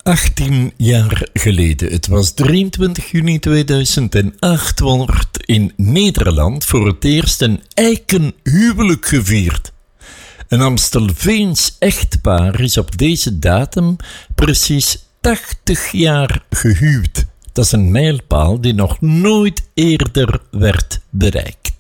18 jaar geleden, het was 23 juni 2008, wordt in Nederland voor het eerst een eikenhuwelijk gevierd. Een Amstelveens echtpaar is op deze datum precies 80 jaar gehuwd. Dat is een mijlpaal die nog nooit eerder werd bereikt.